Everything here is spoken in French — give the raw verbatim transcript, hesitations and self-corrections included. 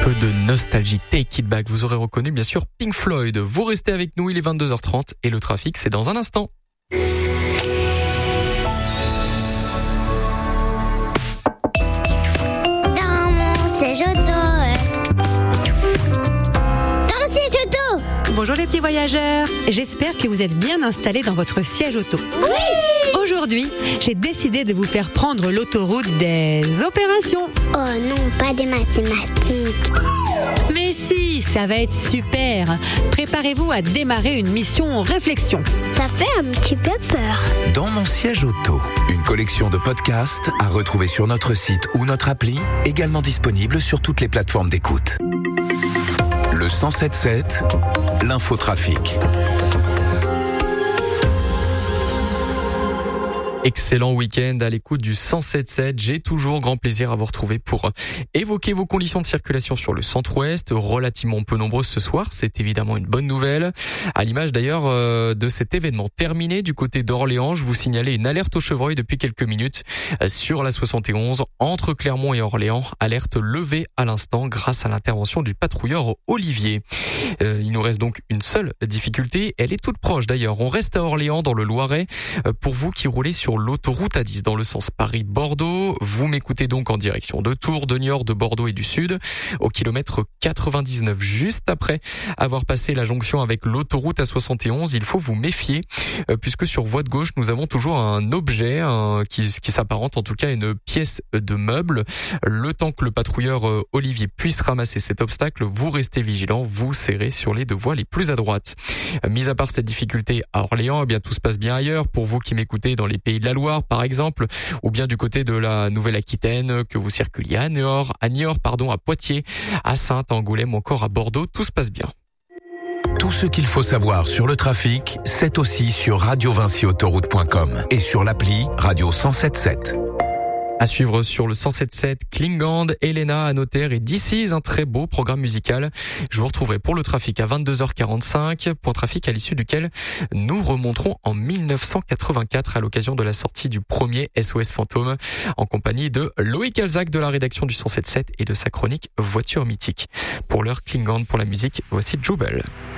peu de nostalgie, Take It Back. Vous aurez reconnu bien sûr Pink Floyd. Vous restez avec nous, il est vingt-deux heures trente et le trafic c'est dans un instant. Dans mon siège auto. Dans mon siège auto. Bonjour les petits voyageurs, j'espère que vous êtes bien installés dans votre siège auto. Oui. Aujourd'hui, j'ai décidé de vous faire prendre l'autoroute des opérations. Oh non, pas des mathématiques. Mais si, ça va être super. Préparez-vous à démarrer une mission réflexion. Ça fait un petit peu peur. Dans mon siège auto, une collection de podcasts à retrouver sur notre site ou notre appli, également disponible sur toutes les plateformes d'écoute. Le cent sept sept, l'infotrafic. Excellent week-end à l'écoute du cent sept sept. J'ai toujours grand plaisir à vous retrouver pour évoquer vos conditions de circulation sur le centre-ouest, relativement peu nombreuses ce soir. C'est évidemment une bonne nouvelle. À l'image d'ailleurs de cet événement terminé du côté d'Orléans, je vous signalais une alerte au chevreuil depuis quelques minutes sur la soixante et onze entre Clermont et Orléans. Alerte levée à l'instant grâce à l'intervention du patrouilleur Olivier. Euh, il nous reste donc une seule difficulté. Elle est toute proche d'ailleurs. On reste à Orléans dans le Loiret. Pour vous qui roulez sur l'autoroute A dix dans le sens Paris-Bordeaux, vous m'écoutez donc en direction de Tours, de Niort, de Bordeaux et du Sud, au kilomètre quatre-vingt-dix-neuf, juste après avoir passé la jonction avec l'autoroute A soixante et onze. Il faut vous méfier, euh, puisque sur voie de gauche, nous avons toujours un objet un, qui, qui s'apparente en tout cas à une pièce de meuble. Le temps que le patrouilleur euh, Olivier puisse ramasser cet obstacle, vous restez vigilant, vous serrez sur les deux voies les plus à droite. Euh, mis à part cette difficulté à Orléans, eh bien tout se passe bien ailleurs. Pour vous qui m'écoutez dans les pays de la Loire, par exemple, ou bien du côté de la Nouvelle-Aquitaine, que vous circuliez à Niort, à Niort, pardon, à Poitiers, à Saintes, à Angoulême ou encore à Bordeaux, tout se passe bien. Tout ce qu'il faut savoir sur le trafic, c'est aussi sur radio vinci autoroute point com et sur l'appli Radio cent sept sept. À suivre sur le cent sept sept, Klingand, Elena, Anoter et This Is, un très beau programme musical. Je vous retrouverai pour le trafic à vingt-deux heures quarante-cinq, point trafic à l'issue duquel nous remonterons en mille neuf cent quatre-vingt-quatre à l'occasion de la sortie du premier S O S Fantôme en compagnie de Loïc Alzac de la rédaction du cent sept sept et de sa chronique Voiture mythique. Pour l'heure, Klingand pour la musique, voici Jubel.